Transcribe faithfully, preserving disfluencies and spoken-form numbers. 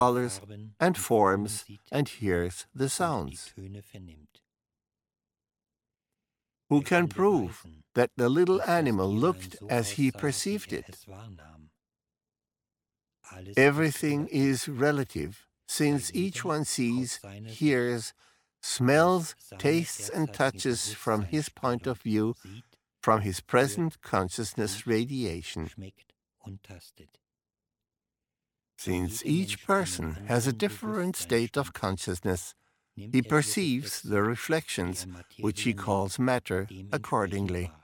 colors and forms and hears the sounds. Who can prove that the little animal looked as he perceived it? Everything is relative, since each one sees, hears, smells, tastes, and touches from his point of view, from his present consciousness radiation. Since each person has a different state of consciousness, he perceives the reflections, which he calls matter, accordingly.